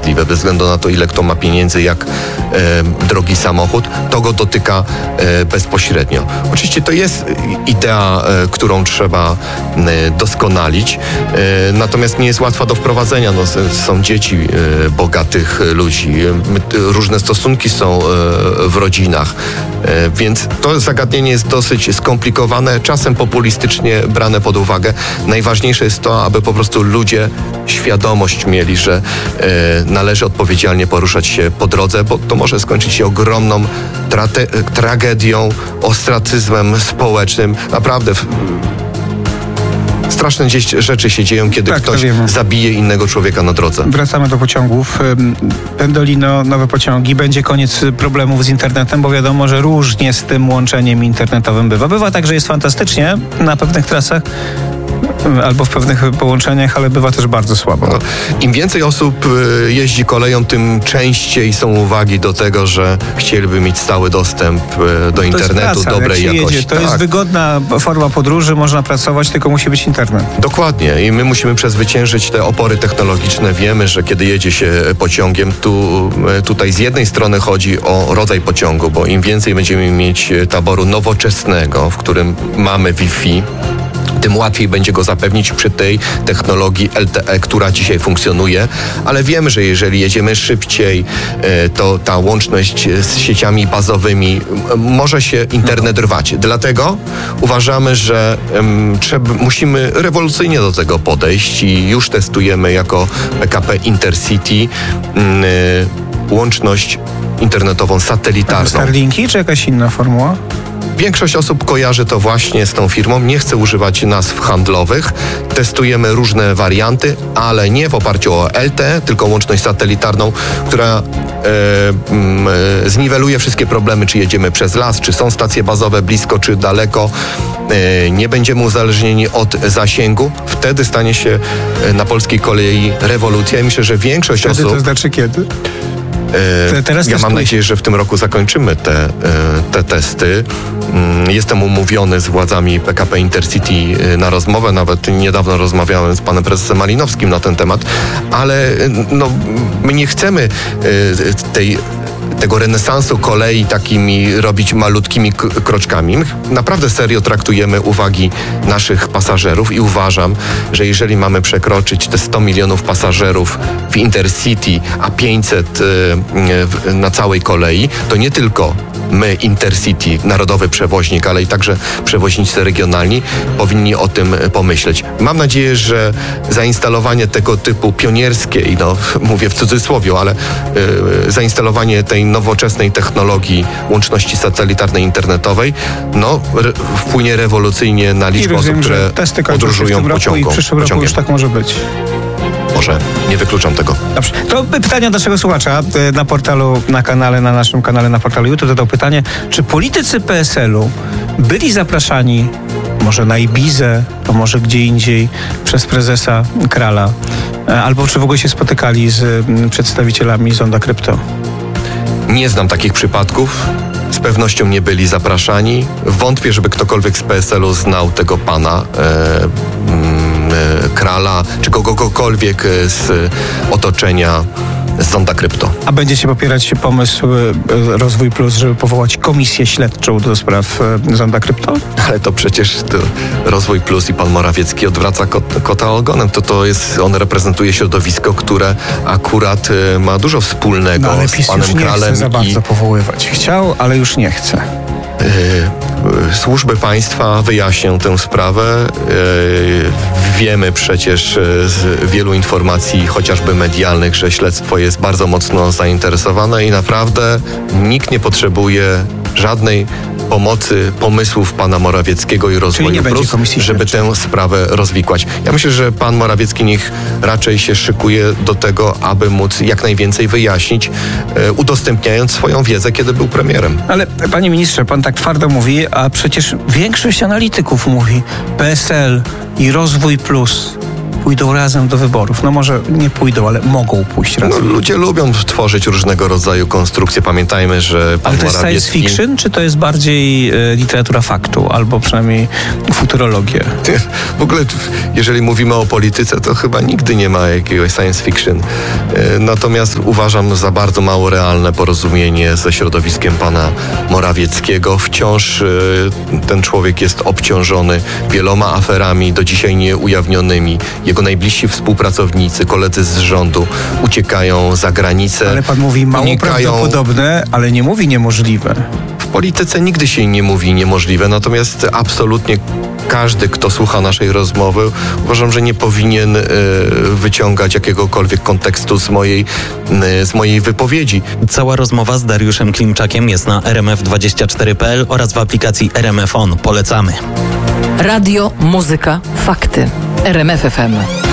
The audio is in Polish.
sprawiedliwe, bez względu na to, ile kto ma pieniędzy, jak drogi samochód, to go dotyka bezpośrednio. Oczywiście to jest idea, którą trzeba doskonalić, natomiast nie jest łatwa do wprowadzenia. No, są dzieci bogatych ludzi, różne stosunki są w rodzinach, więc to zagadnienie jest dosyć skomplikowane, czasem populistycznie brane pod uwagę. Najważniejsze jest to, aby po prostu ludzie świadomość mieli, że należy odpowiedzialnie poruszać się po drodze, bo to może skończyć się ogromną tragedią, ostracyzmem społecznym. Naprawdę straszne rzeczy się dzieją, kiedy ktoś zabije innego człowieka na drodze. Wracamy do pociągów. Pendolino, nowe pociągi. Będzie koniec problemów z internetem, bo wiadomo, że różnie z tym łączeniem internetowym bywa. Bywa tak, że jest fantastycznie na pewnych trasach albo w pewnych połączeniach, ale bywa też bardzo słabo. No, im więcej osób jeździ koleją, tym częściej są uwagi do tego, że chcieliby mieć stały dostęp do internetu dobrej jakości. To jest wygodna forma podróży, można pracować, tylko musi być internet. Dokładnie i my musimy przezwyciężyć te opory technologiczne. Wiemy, że kiedy jedzie się pociągiem, tutaj z jednej strony chodzi o rodzaj pociągu, bo im więcej będziemy mieć taboru nowoczesnego, w którym mamy Wi-Fi, tym łatwiej będzie go zapewnić przy tej technologii LTE, która dzisiaj funkcjonuje, ale wiemy, że jeżeli jedziemy szybciej, to ta łączność z sieciami bazowymi może się internet rwać. Dlatego uważamy, że musimy rewolucyjnie do tego podejść i już testujemy jako PKP Intercity łączność internetową satelitarną. Starlinki czy jakaś inna formuła? Większość osób kojarzy to właśnie z tą firmą. Nie chce używać nazw handlowych. Testujemy różne warianty, ale nie w oparciu o LTE, tylko łączność satelitarną, która zniweluje wszystkie problemy, czy jedziemy przez las, czy są stacje bazowe blisko, czy daleko. Nie będziemy uzależnieni od zasięgu. Wtedy stanie się na polskiej kolei rewolucja i myślę, że większość osób... To znaczy kiedy? Ja mam nadzieję, że w tym roku zakończymy te testy. Jestem umówiony z władzami PKP Intercity na rozmowę. Nawet niedawno rozmawiałem z panem prezesem Malinowskim na ten temat, ale my nie chcemy tego renesansu kolei takimi robić malutkimi kroczkami. My naprawdę serio traktujemy uwagi naszych pasażerów i uważam, że jeżeli mamy przekroczyć te 100 milionów pasażerów w Intercity, a 500 na całej kolei, to nie tylko my, Intercity, narodowy przewoźnik, ale i także przewoźnicy regionalni powinni o tym pomyśleć. Mam nadzieję, że zainstalowanie tego typu pionierskiej, mówię w cudzysłowie, ale zainstalowanie tej nowoczesnej technologii łączności satelitarnej internetowej, wpłynie rewolucyjnie na liczbę osób, które podróżują pociągiem. I w przyszłym roku już tak może być. Może. Nie wykluczam tego. Dobrze. To pytanie od naszego słuchacza na naszym kanale na portalu YouTube zadał pytanie, czy politycy PSL-u byli zapraszani może na Ibizę, a może gdzie indziej przez prezesa Krala, albo czy w ogóle się spotykali z przedstawicielami Zonda Krypto? Nie znam takich przypadków. Z pewnością nie byli zapraszani. Wątpię, żeby ktokolwiek z PSL-u znał tego pana Krala, czy kogokolwiek z otoczenia Zonda Krypto. A będziecie popierać pomysł Rozwój Plus, żeby powołać komisję śledczą do spraw Zonda Krypto? Ale to przecież Rozwój Plus i pan Morawiecki odwraca kota ogonem. On reprezentuje środowisko, które akurat ma dużo wspólnego z panem Kralem. Nie chce za bardzo powoływać. Chciał, ale już nie chce. Służby państwa wyjaśnią tę sprawę. Wiemy przecież z wielu informacji, chociażby medialnych, że śledztwo jest bardzo mocno zainteresowane i naprawdę nikt nie potrzebuje żadnej pomocy, pomysłów pana Morawieckiego i Rozwoju Plus, żeby tę sprawę rozwikłać. Ja myślę, że pan Morawiecki niech raczej się szykuje do tego, aby móc jak najwięcej wyjaśnić, udostępniając swoją wiedzę, kiedy był premierem. Ale panie ministrze, pan tak twardo mówi, a przecież większość analityków mówi PSL i Rozwój Plus pójdą razem do wyborów. No może nie pójdą, ale mogą pójść razem. No, ludzie lubią tworzyć różnego rodzaju konstrukcje. Pamiętajmy, że pan Ale to jest Morawiecki... science fiction, czy to jest bardziej literatura faktu, albo przynajmniej futurologia? W ogóle, jeżeli mówimy o polityce, to chyba nigdy nie ma jakiegoś science fiction. Natomiast uważam za bardzo mało realne porozumienie ze środowiskiem pana Morawieckiego. Wciąż ten człowiek jest obciążony wieloma aferami, do dzisiaj nieujawnionymi. Jego najbliżsi współpracownicy, koledzy z rządu uciekają za granicę. Ale pan mówi mało prawdopodobne, ale nie mówi niemożliwe. W polityce nigdy się nie mówi niemożliwe, natomiast absolutnie każdy, kto słucha naszej rozmowy, uważam, że nie powinien wyciągać jakiegokolwiek kontekstu z mojej wypowiedzi. Cała rozmowa z Dariuszem Klimczakiem jest na rmf24.pl oraz w aplikacji RMF On. Polecamy. Radio, muzyka, fakty. RMF FM.